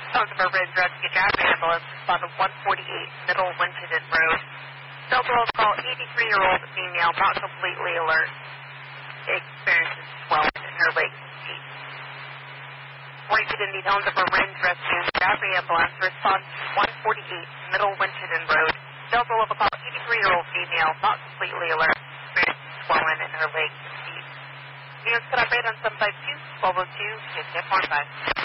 Sounds of a red dress to Jack ambulance on the 148 Middle Winchendon Road. Delta will call 83-year-old female, not completely alert. Experiences swelling in her legs and feet. 42 in the tones of a red dress to Jack ambulance response 148 Middle Winchendon Road. Delta will call 83-year-old female, not completely alert. Experiences swelling in her legs and feet. Units could operate on 752, 1202, 55.